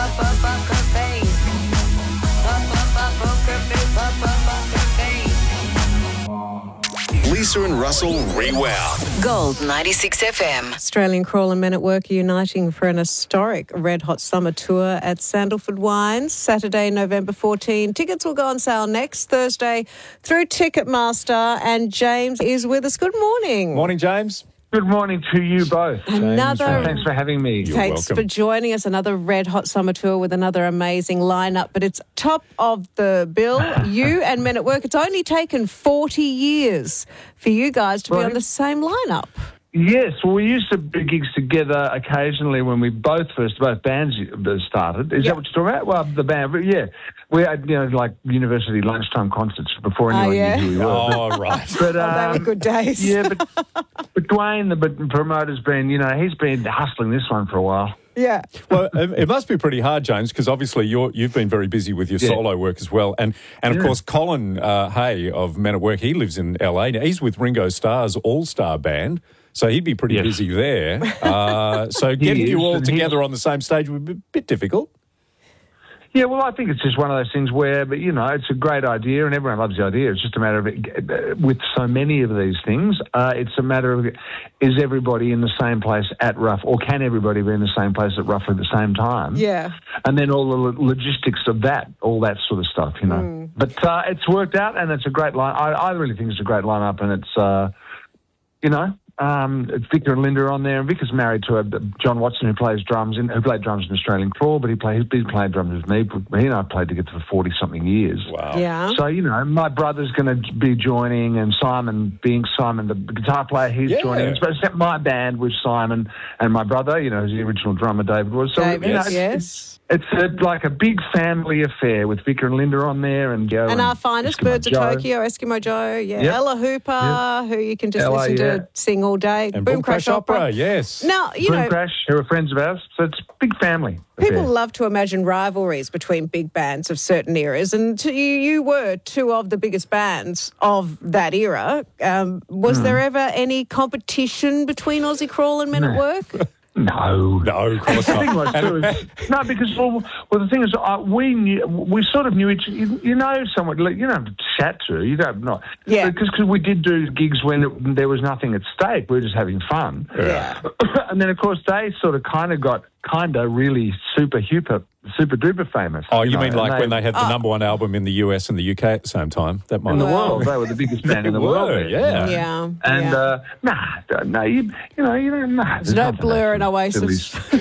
Lisa and Russell Rewound. Gold 96 FM. Australian Crawl and Men at Work are uniting for an historic Red Hot Summer Tour at Sandalford Wines, Saturday, November 14. Tickets will go on sale next Thursday through Ticketmaster, and James is with us. Good morning. Morning, James. Good morning to you both. Thanks for having me. Thanks for joining us. Another Red Hot Summer Tour with another amazing lineup, but it's top of the bill. You and Men at Work. It's only taken 40 years for you guys to be on the same lineup. Yes, well, we used to do gigs together occasionally when we both bands started. Is that what you're talking about? Well, the band, yeah. We had, like university lunchtime concerts before anyone knew who we were. Oh, right. But, they were good days. Yeah, but Dwayne, the promoter's been, he's been hustling this one for a while. Yeah. Well, it must be pretty hard, James, because obviously you've been very busy with your solo work as well. And of course, Colin Hay of Men at Work, he lives in LA. Now, he's with Ringo Starr's All-Star Band, so he'd be pretty busy there. So getting you all together on the same stage would be a bit difficult. Yeah, well, I think it's just one of those things where, it's a great idea and everyone loves the idea. It's just a matter of, with so many of these things, it's a matter of, is everybody in the same place or can everybody be in the same place at roughly the same time? Yeah. And then all the logistics of that, all that sort of stuff, But it's worked out and it's a great line. I really think it's a great lineup, and it's, it's Victor and Linda on there. And Victor's married to John Watson, who played drums in Australian Crawl, but he's been playing drums with me. He and I played together for 40-something years. Wow. Yeah. So, my brother's going to be joining, and Simon, the guitar player, he's joining. Except my band with Simon and my brother, who's the original drummer, David was. So, yes. It's like a big family affair with Victor and Linda on there, and Joe. And our finest, Birds of Tokyo, Eskimo Joe, Ella Hooper, who you can just listen to sing all day. And Boom Crash Opera, yes. Now, Boom Crash, who are friends of ours, so it's a big family affair. People love to imagine rivalries between big bands of certain eras, and you were two of the biggest bands of that era. Was there ever any competition between Aussie Crawl and Men at Work? No, of course not. No, because the thing is, we sort of knew each. Someone you don't have to chat to. You don't not. Yeah. Because we did do gigs when there was nothing at stake. We were just having fun. Yeah. And then of course they sort of got really super duper famous. Oh, you mean like when they had the number one album in the US and the UK at the same time? That might in the world, they were the biggest band in the world. Yeah. And you don't. There's no Blur and Oasis.